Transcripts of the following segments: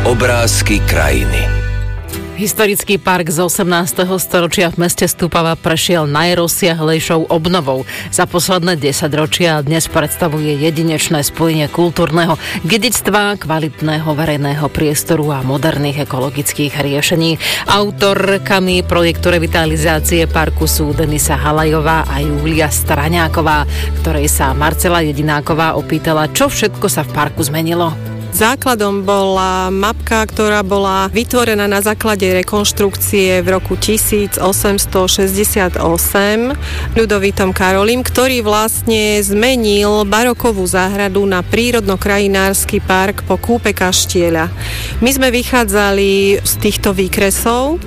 Obrázky krajiny. Historický park z 18. storočia v meste Stupava prešiel najrozsiahlejšou obnovou za posledné 10 ročia a dnes predstavuje jedinečné spojenie kultúrneho dedičstva, kvalitného verejného priestoru a moderných ekologických riešení. Autorkami projektu revitalizácie parku sú Denisa Halajová a Julia Straňáková, ktorej sa Marcela Jedináková opýtala, čo všetko sa v parku zmenilo. Základom bola mapka, ktorá bola vytvorená na základe rekonštrukcie v roku 1868 Ľudovítom Karolím, ktorý vlastne zmenil barokovú záhradu na prírodno-krajinársky park po kúpe kaštieľa. My sme vychádzali z týchto výkresov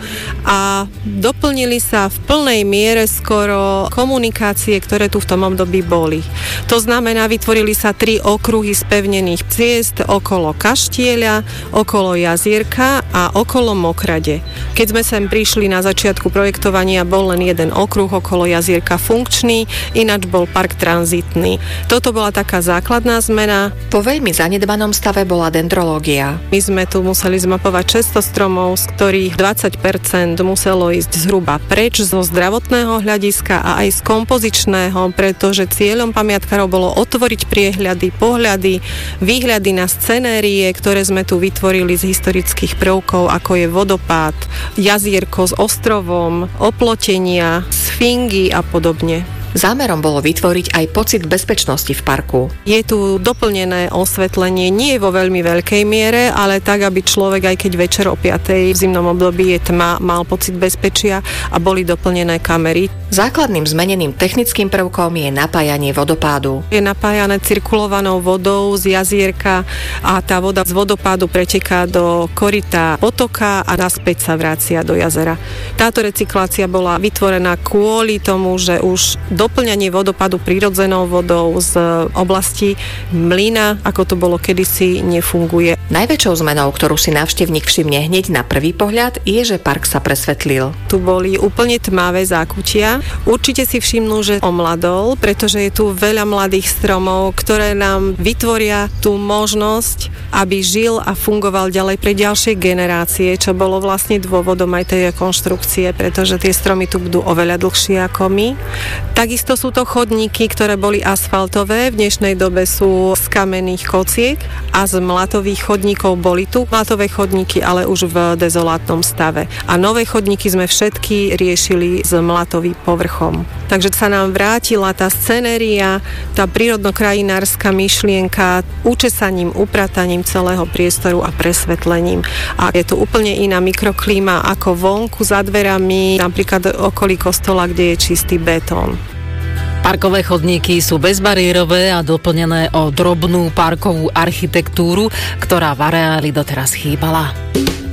a doplnili sa v plnej miere skoro komunikácie, ktoré tu v tom období boli. To znamená, vytvorili sa 3 okruhy spevnených ciest okolo kaštieľa, okolo jazierka a okolo Mokrade. Keď sme sem prišli na začiatku projektovania, bol len jeden okruh okolo jazierka funkčný, ináč bol park tranzitný. Toto bola taká základná zmena. Po veľmi zanedbanom stave bola dendrológia. My sme tu museli zmapovať 600 stromov, z ktorých 20% muselo ísť zhruba preč zo zdravotného hľadiska a aj z kompozičného, pretože cieľom pamiatkárov bolo otvoriť priehľady, pohľady, výhľady na scenérie, ktoré sme tu vytvorili z historických prvkov, ako je vodopád, jazierko s ostrovom, oplotenia, sfingy a podobne. Zámerom bolo vytvoriť aj pocit bezpečnosti v parku. Je tu doplnené osvetlenie, nie vo veľmi veľkej miere, ale tak, aby človek, aj keď večer o 5:00 v zimnom období je tma, mal pocit bezpečia a boli doplnené kamery. Základným zmeneným technickým prvkom je napájanie vodopádu. Je napájané cirkulovanou vodou z jazierka a tá voda z vodopádu preteká do koryta potoka a naspäť sa vracia do jazera. Táto recyklácia bola vytvorená kvôli tomu, že už doplňanie vodopádu prírodzenou vodou z oblasti mlyna, ako to bolo kedysi, nefunguje. Najväčšou zmenou, ktorú si návštevník všimne hneď na prvý pohľad, je, že park sa presvetlil. Tu boli úplne tmavé zákutia. Určite si všimnú, že omladol, pretože je tu veľa mladých stromov, ktoré nám vytvoria tú možnosť, aby žil a fungoval ďalej pre ďalšie generácie, čo bolo vlastne dôvodom aj tej rekonštrukcie, pretože tie stromy tu budú oveľa dlhšie ako my. Takisto sú to chodníky, ktoré boli asfaltové, v dnešnej dobe sú z kamenných kociek a z mlatových chodníkov boli tu mlatové chodníky, ale už v dezolátnom stave. A nové chodníky sme všetky riešili s mlatovým povrchom. Takže sa nám vrátila tá scenéria, tá prírodno-krajinárska myšlienka, učesaním, uprataním celého priestoru a presvetlením. A je tu úplne iná mikroklíma ako vonku za dverami, napríklad okolí kostola, kde je čistý betón. Parkové chodníky sú bezbariérové a doplnené o drobnú parkovú architektúru, ktorá v areáli doteraz chýbala.